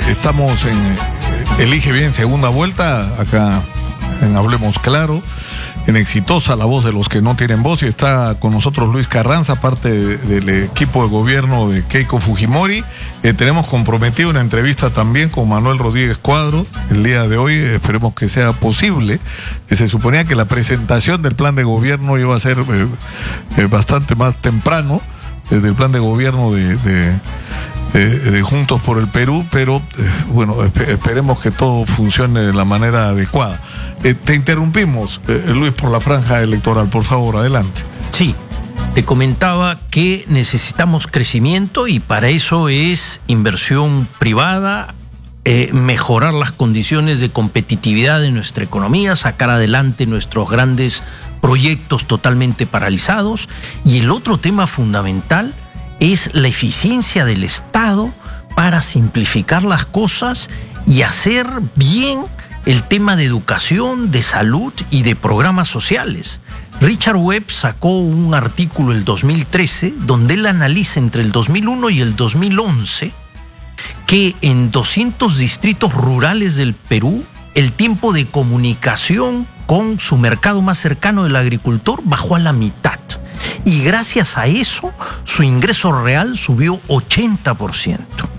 Estamos en Elige Bien segunda vuelta, acá en Hablemos Claro, en Exitosa, la voz de los que no tienen voz, y está con nosotros Luis Carranza, parte del equipo de gobierno de Keiko Fujimori. Tenemos comprometido una entrevista también con Manuel Rodríguez Cuadro el día de hoy, esperemos que sea posible. Se suponía que la presentación del plan de gobierno iba a ser bastante más temprano, del plan de gobierno de Juntos por el Perú, pero bueno, esperemos que todo funcione de la manera adecuada. Te interrumpimos, Luis, por la franja electoral, por favor, adelante. Sí, te comentaba que necesitamos crecimiento y para eso es inversión privada, mejorar las condiciones de competitividad de nuestra economía, sacar adelante nuestros grandes proyectos totalmente paralizados, y el otro tema fundamental es la eficiencia del Estado para simplificar las cosas y hacer bien el tema de educación, de salud y de programas sociales. Richard Webb sacó un artículo el 2013 donde él analiza entre el 2001 y el 2011 que en 200 distritos rurales del Perú el tiempo de comunicación con su mercado más cercano del agricultor bajó a la mitad. Y gracias a eso, su ingreso real subió 80%.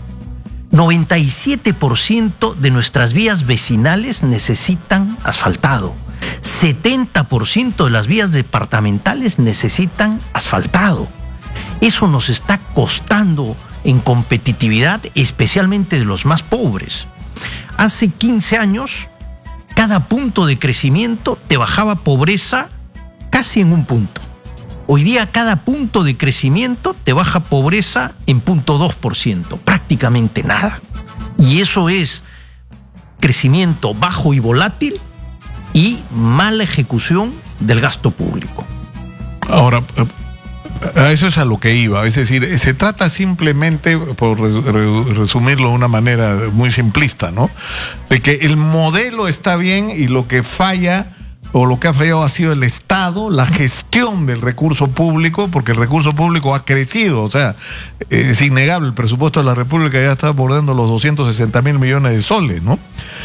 97% de nuestras vías vecinales necesitan asfaltado. 70% de las vías departamentales necesitan asfaltado. Eso nos está costando en competitividad, especialmente de los más pobres. Hace 15 años, cada punto de crecimiento te bajaba pobreza casi en un punto. Hoy día cada punto de crecimiento te baja pobreza en 0.2%, prácticamente nada. Y eso es crecimiento bajo y volátil y mala ejecución del gasto público. Ahora, a eso es a lo que iba. Es decir, se trata simplemente, por resumirlo de una manera muy simplista, ¿no?, de que el modelo está bien y lo que falla o lo que ha fallado ha sido el Estado, la gestión del recurso público, porque el recurso público ha crecido, o sea, es innegable, el presupuesto de la República ya está abordando los 260.000 millones de soles, ¿no?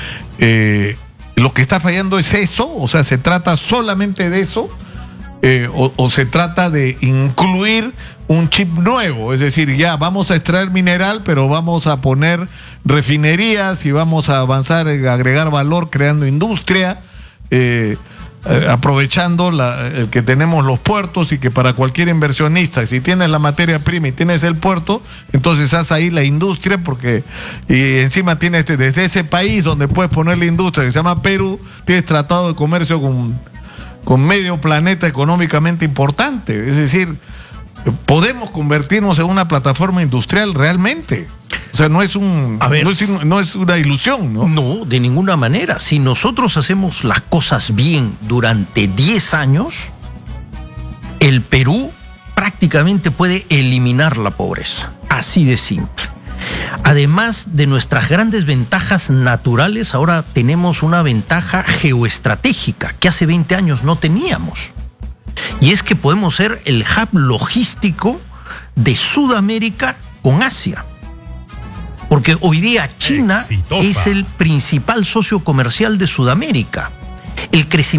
Lo que está fallando es eso, o sea, ¿se trata solamente de eso? O se trata de incluir un chip nuevo, es decir, ya vamos a extraer mineral, pero vamos a poner refinerías y vamos a avanzar en agregar valor creando industria, aprovechando el que tenemos los puertos, y que para cualquier inversionista, si tienes la materia prima y tienes el puerto, entonces haz ahí la industria, porque y encima tienes desde ese país donde puedes poner la industria, que se llama Perú, tienes tratado de comercio con medio planeta económicamente importante. Es decir, podemos convertirnos en una plataforma industrial realmente. O sea, no es una ilusión, ¿no? No, de ninguna manera. Si nosotros hacemos las cosas bien durante 10 años, el Perú prácticamente puede eliminar la pobreza. Así de simple. Además de nuestras grandes ventajas naturales, ahora tenemos una ventaja geoestratégica que hace 20 años no teníamos. Y es que podemos ser el hub logístico de Sudamérica con Asia. Porque hoy día China es el principal socio comercial de Sudamérica. El crecimiento